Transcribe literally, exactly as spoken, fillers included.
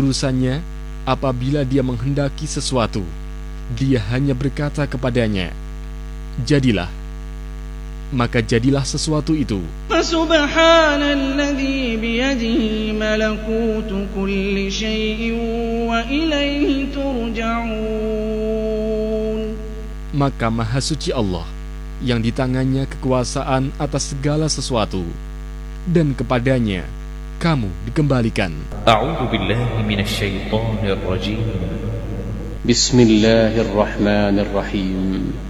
urusannya, apabila dia menghendaki sesuatu, dia hanya berkata kepadanya, jadilah, maka jadilah sesuatu itu. Fasubhanalladzi biyadihi malakutu kulli syai'in wa ilaihi turja'un. Maka maha suci Allah yang di tangannya kekuasaan atas segala sesuatu, dan kepadanya kamu dikembalikan. A'udzu billahi minasy syaithanir rajim. Bismillahirrahmanirrahim.